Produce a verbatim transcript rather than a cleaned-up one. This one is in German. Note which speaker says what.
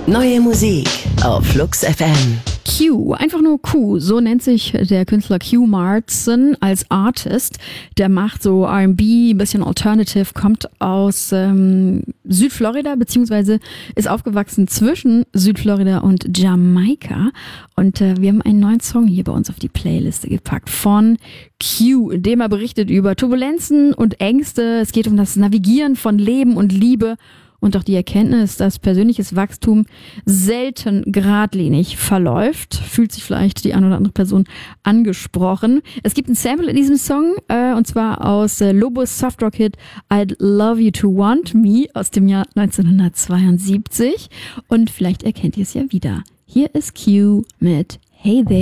Speaker 1: Neue Musik auf Flux F M.
Speaker 2: Q, einfach nur Q, so nennt sich der Künstler Q Martin als Artist. Der macht so R and B, ein bisschen Alternative, kommt aus ähm, Südflorida, beziehungsweise ist aufgewachsen zwischen Südflorida und Jamaika. Und äh, wir haben einen neuen Song hier bei uns auf die Playliste gepackt von Q, in dem er berichtet über Turbulenzen und Ängste. Es geht um das Navigieren von Leben und Liebe. Und auch die Erkenntnis, dass persönliches Wachstum selten geradlinig verläuft, fühlt sich vielleicht die eine oder andere Person angesprochen. Es gibt ein Sample in diesem Song, äh, und zwar aus äh, Lobos Softrock-Hit I'd Love You to Want Me aus dem Jahr neunzehnhundertzweiundsiebzig. Und vielleicht erkennt ihr es ja wieder. Hier ist Q mit Hey There.